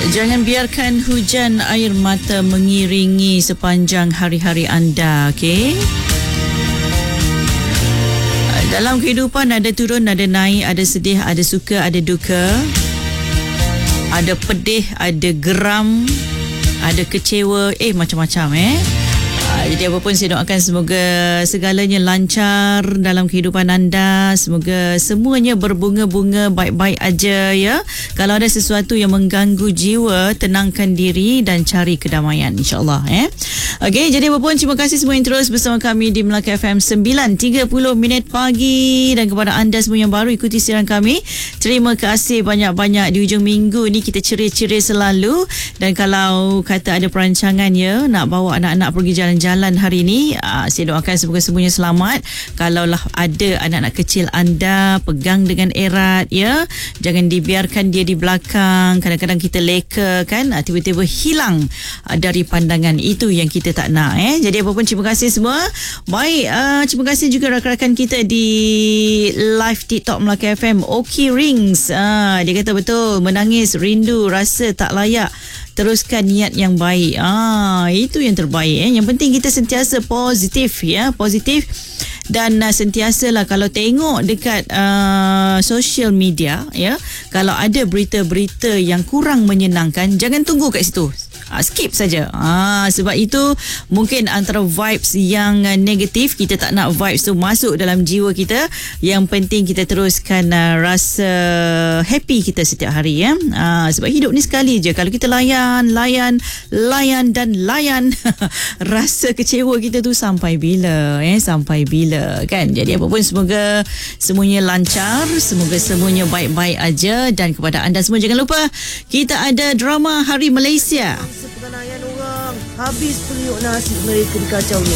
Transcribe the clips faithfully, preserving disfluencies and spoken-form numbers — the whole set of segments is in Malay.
Jangan biarkan hujan air mata mengiringi sepanjang hari-hari anda, okey? Dalam kehidupan ada turun, ada naik, ada sedih, ada suka, ada duka. Ada pedih, ada geram, ada kecewa, eh macam-macam eh. Jadi apa pun saya doakan semoga segalanya lancar dalam kehidupan anda. Semoga semuanya berbunga-bunga, baik-baik aja ya. Kalau ada sesuatu yang mengganggu jiwa, tenangkan diri dan cari kedamaian, insyaAllah eh. Okey, jadi apa pun terima kasih semua yang terus bersama kami di Melaka F M sembilan tiga puluh minit pagi. Dan kepada anda semua yang baru ikuti siaran kami, terima kasih banyak-banyak. Di ujung minggu ni kita ceria-ceria selalu. Dan kalau kata ada perancangan ya, nak bawa anak-anak pergi jalan jalan hari ini, uh, saya doakan semoga semuanya selamat. Kalaulah ada anak-anak kecil anda, pegang dengan erat ya, jangan dibiarkan dia di belakang. Kadang-kadang kita leka kan, uh, tiba-tiba hilang uh, dari pandangan. Itu yang kita tak nak eh. Jadi apa pun terima kasih semua. Baik, uh, terima kasih juga rakan-rakan kita di live TikTok Melaka F M. Oki Rings, uh, dia kata betul, menangis rindu rasa tak layak, teruskan niat yang baik. Ah, itu yang terbaik eh. Yang penting kita sentiasa positif ya, positif. Dan uh, sentiasalah kalau tengok dekat uh, social media ya, kalau ada berita-berita yang kurang menyenangkan, jangan tunggu kat situ. Uh, skip saja. Ah, sebab itu mungkin antara vibes yang uh, negatif, kita tak nak vibes tu masuk dalam jiwa kita. Yang penting kita teruskan uh, rasa happy kita setiap hari ya. Ah, sebab hidup ni sekali je. Kalau kita layan, layan, layan dan layan, rasa kecewa kita tu sampai bila eh, sampai bila kan. Jadi apa pun semoga semuanya lancar, semoga semuanya baik-baik aja. Dan kepada anda semua jangan lupa kita ada drama Hari Malaysia. Sepenganaian orang habis periuk nasi mereka dikacaunya.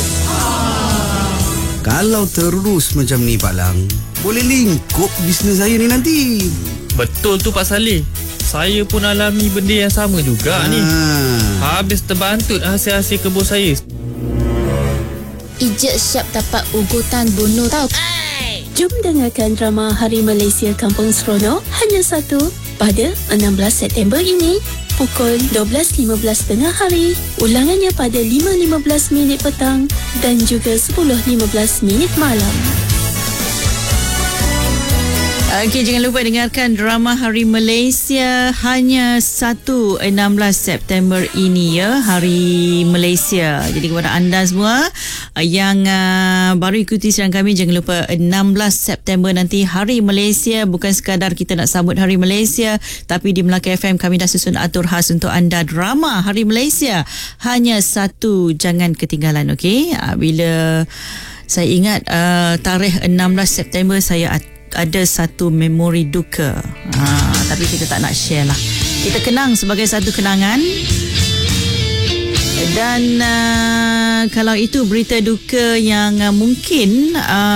Kalau terus macam ni Pak Lang, boleh lingkup bisnes saya ni nanti. Betul tu Pak Saleh. Saya pun alami benda yang sama juga ha. ni. Habis terbantut hasil-hasil kebun saya. Ijat siap dapat ugutan bunuh tau. Ay! Jom dengarkan drama Hari Malaysia Kampung Seronok hanya satu pada enam belas September ini. Pukul dua belas lima belas tengah hari. Ulangannya pada lima lima belas minit petang dan juga sepuluh lima belas minit malam. Okey, jangan lupa dengarkan drama Hari Malaysia hanya satu enam belas September ini ya, Hari Malaysia. Jadi kepada anda semua yang uh, baru ikuti siaran kami, jangan lupa enam belas September nanti Hari Malaysia. Bukan sekadar kita nak sambut Hari Malaysia, tapi di Melaka F M kami dah susun atur khas untuk anda drama Hari Malaysia hanya satu. Jangan ketinggalan, okey? Uh, bila saya ingat uh, tarikh enam belas September, saya ada satu memori duka. Ha, tapi kita tak nak share lah. Kita kenang sebagai satu kenangan. Dan uh, kalau itu berita duka yang uh, mungkin uh,